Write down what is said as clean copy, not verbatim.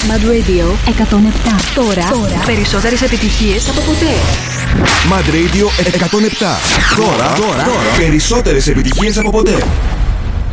Mad Radio 107. Τώρα περισσότερες επιτυχίες από ποτέ. Mad Radio 107. Τώρα περισσότερες επιτυχίες από ποτέ.